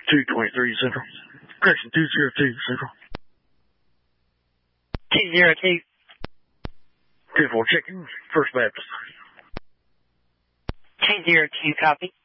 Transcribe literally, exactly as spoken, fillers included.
two twenty-three Central. Correction, two oh two Central. two oh two. ten four checking, First Baptist. two oh two, copy.